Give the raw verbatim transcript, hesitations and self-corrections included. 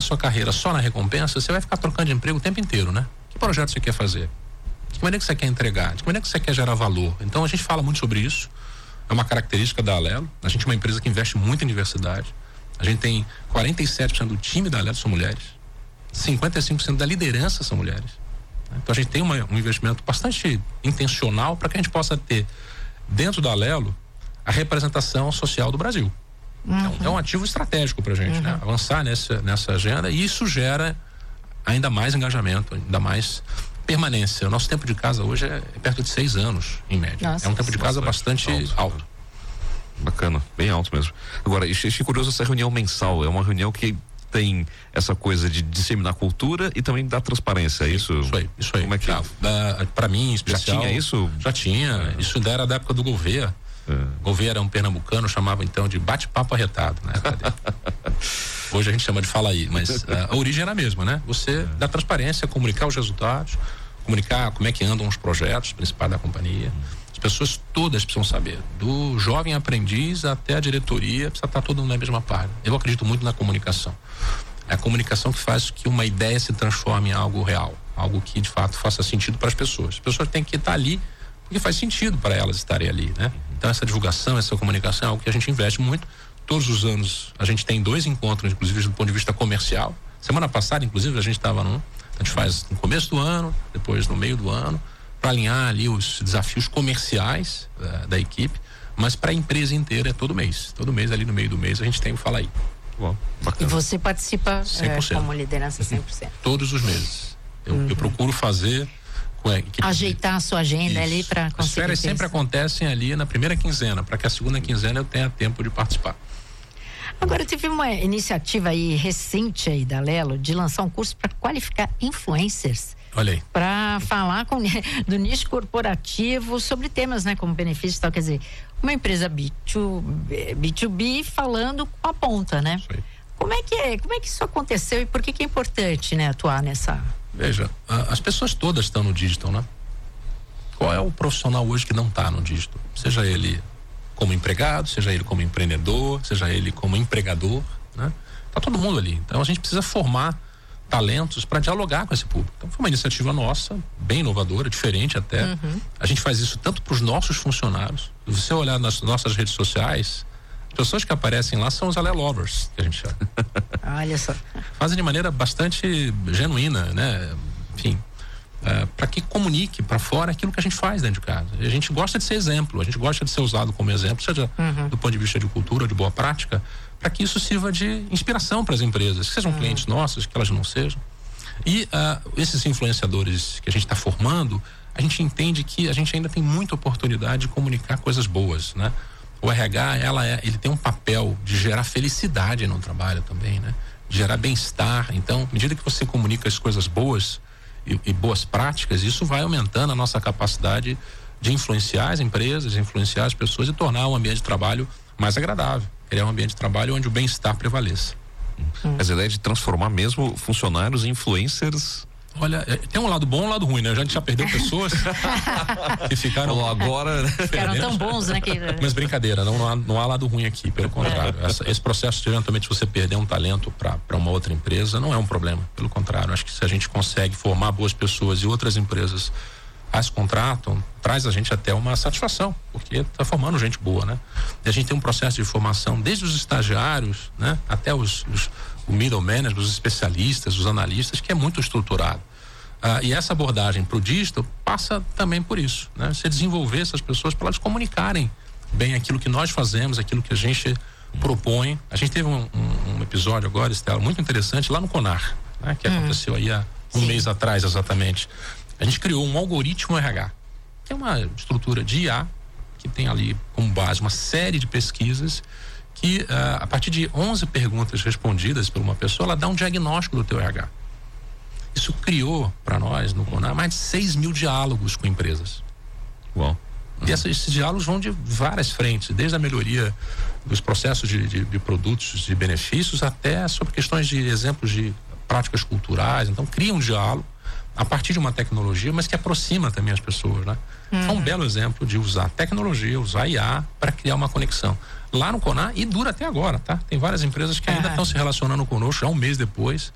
sua carreira só na recompensa, você vai ficar trocando de emprego o tempo inteiro, né? Que projeto você quer fazer? De que maneira que você quer entregar? De que maneira que você quer gerar valor? Então a gente fala muito sobre isso. É uma característica da Alelo. A gente é uma empresa que investe muito em diversidade. A gente tem quarenta e sete por cento do time da Alelo são mulheres. cinquenta e cinco por cento da liderança são mulheres. Então a gente tem uma, um investimento bastante intencional para que a gente possa ter dentro da Alelo a representação social do Brasil. Uhum. É, um, é um ativo estratégico para a gente, uhum. né? Avançar nessa, nessa agenda, e isso gera ainda mais engajamento, ainda mais permanência. O nosso tempo de casa hoje é perto de seis anos, em média. Nossa, é um tempo de casa bastante alto. alto. Bacana, bem alto mesmo. Agora, achei curioso essa reunião mensal. É uma reunião que tem essa coisa de disseminar cultura e também dar transparência, é isso? Isso aí, isso aí. Como é que... Uh, para mim, em especial... Já tinha isso? Já tinha. É. Isso ainda era da época do Gouveia. É. Gouveia era um pernambucano, chamava então de bate-papo arretado, né? Hoje a gente chama de fala aí, mas uh, a origem era a mesma, né? Você é. dá transparência, comunicar os resultados, comunicar como é que andam os projetos principais da companhia. As pessoas todas precisam saber, do jovem aprendiz até a diretoria, precisa estar todo mundo na mesma página. Eu acredito muito na comunicação. É a comunicação que faz que uma ideia se transforme em algo real, algo que de fato faça sentido para as pessoas. As pessoas têm que estar ali porque faz sentido para elas estarem ali, né? Então essa divulgação, essa comunicação é algo que a gente investe muito. Todos os anos a gente tem dois encontros, inclusive do ponto de vista comercial. Semana passada, inclusive, a gente estava num, a gente faz no começo do ano, depois no meio do ano, para alinhar ali os desafios comerciais uh, da equipe, mas para a empresa inteira é todo mês. Todo mês, ali no meio do mês, a gente tem o Fala Aí. Bom, e você participa é, como liderança cem por cento? Todos os meses. Eu, uhum. eu procuro fazer com a equipe. Ajeitar a sua agenda Isso. ali para conseguir. As férias sempre acontecem ali na primeira quinzena, para que a segunda quinzena eu tenha tempo de participar. Agora, teve uma iniciativa aí recente aí da Alelo de lançar um curso para qualificar influencers. Olha aí. Para falar com, do nicho corporativo sobre temas, né, como benefícios e tal, quer dizer, uma empresa B dois B falando com a ponta, né? Isso aí. Como é que é, como é que isso aconteceu e por que que é importante, né, atuar nessa? Veja, a, as pessoas todas estão no digital, né? Qual é o profissional hoje que não está no digital? Seja ele como empregado, seja ele como empreendedor, seja ele como empregador, né? Tá todo mundo ali. Então a gente precisa formar talentos para dialogar com esse público. Então foi uma iniciativa nossa, bem inovadora, diferente até. Uhum. A gente faz isso tanto para os nossos funcionários. Se você olhar nas nossas redes sociais, as pessoas que aparecem lá são os Alelovers, que a gente chama. Olha só. Fazem de maneira bastante genuína, né? Enfim, uh, para que comunique para fora aquilo que a gente faz dentro de casa. E a gente gosta de ser exemplo, a gente gosta de ser usado como exemplo, seja uhum. do ponto de vista de cultura, de boa prática, para que isso sirva de inspiração para as empresas, que sejam uhum. clientes nossos, que elas não sejam. E uh, esses influenciadores que a gente está formando, a gente entende que a gente ainda tem muita oportunidade de comunicar coisas boas, né? O R H, ela é, ele tem um papel de gerar felicidade no trabalho também, né? De gerar bem-estar. Então, à medida que você comunica as coisas boas e, e boas práticas, isso vai aumentando a nossa capacidade de influenciar as empresas, de influenciar as pessoas e tornar o ambiente de trabalho mais agradável. Criar um ambiente de trabalho onde o bem-estar prevaleça. Hum. Mas a ideia de transformar mesmo funcionários em influencers. Olha, tem um lado bom e um lado ruim, né? A gente já perdeu pessoas que ficaram Falou agora, né? Ficaram tão bons, né? Que... Mas brincadeira, não, não, há, não há lado ruim aqui, pelo contrário. Essa, esse processo de eventualmente você perder um talento para uma outra empresa não é um problema, pelo contrário. Acho que se a gente consegue formar boas pessoas e outras empresas as contratam, traz a gente até uma satisfação, porque está formando gente boa, né? E a gente tem um processo de formação desde os estagiários, né? Até os, os o middle management, os especialistas, os analistas, que é muito estruturado. Ah, e essa abordagem para o digital passa também por isso, né? Você desenvolver essas pessoas para elas comunicarem bem aquilo que nós fazemos, aquilo que a gente propõe. A gente teve um, um, um episódio agora, Estela, muito interessante lá no Conar, né? Que hum. aconteceu aí há um Sim. mês atrás exatamente. A gente criou um algoritmo R H, que é uma estrutura de I A, que tem ali como base uma série de pesquisas que, uh, a partir de onze perguntas respondidas por uma pessoa, ela dá um diagnóstico do teu R H. Isso criou para nós, no Conar, mais de seis mil diálogos com empresas. Uau. E essa, esses diálogos vão de várias frentes, desde a melhoria dos processos de, de, de produtos, de benefícios, até sobre questões de exemplos de práticas culturais. Então, cria um diálogo a partir de uma tecnologia, mas que aproxima também as pessoas, né? Uhum. É um belo exemplo de usar tecnologia, usar I A para criar uma conexão. Lá no Conar, e dura até agora, tá? Tem várias empresas que ainda estão uhum. se relacionando conosco, já um mês depois,